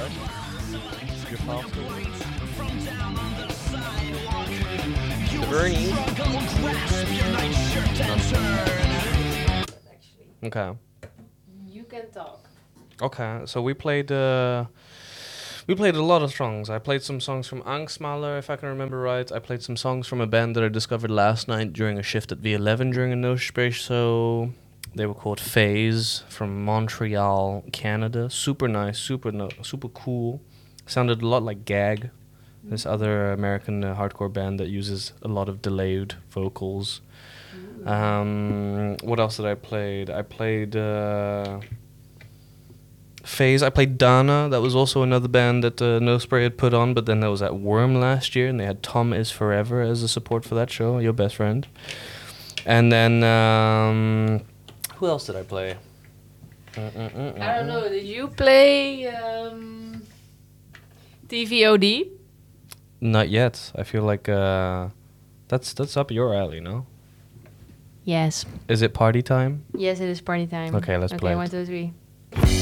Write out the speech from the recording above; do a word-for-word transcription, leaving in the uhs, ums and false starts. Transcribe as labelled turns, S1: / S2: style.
S1: right? Your faster. The Vernie. Okay.
S2: You can talk.
S1: Okay, so we played uh, we played a lot of songs. I played some songs from Angstmaler, if I can remember right. I played some songs from a band that I discovered last night during a shift at V eleven during a no space show. They were called Phase from Montreal, Canada. Super nice, super no, super cool. Sounded a lot like Gag, this other American uh, hardcore band that uses a lot of delayed vocals. Um, what else did I play? I played uh, Phase. I played Dana. That was also another band that uh, No Spray had put on, but then that was at Worm last year, and they had Tom Is Forever as a support for that show, your best friend. And then, um, who else did I play? Mm-mm-mm-mm.
S2: I don't know. Did you play um, T V O D?
S1: Not yet. I feel like uh, that's that's up your alley, no?
S2: Yes.
S1: Is it party time?
S2: Yes, it is party time.
S1: Okay, let's
S2: okay,
S1: play it.
S2: one, two, three.